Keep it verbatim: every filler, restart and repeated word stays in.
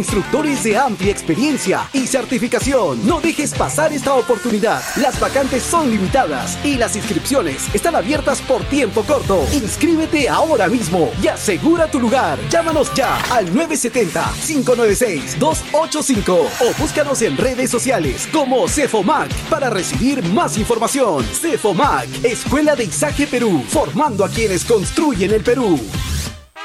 instructores de amplia experiencia y certificación. No dejes pasar esta oportunidad. Las vacantes son limitadas y las inscripciones están abiertas por tiempo corto. Inscríbete ahora mismo y asegura tu lugar. Llámanos ya al nueve siete cero, cinco nueve seis, dos ocho cinco o búscanos en redes sociales como Cefomac para recibir más información. Cefomac, Escuela de Izaje Perú, formando a quienes construyen el Perú.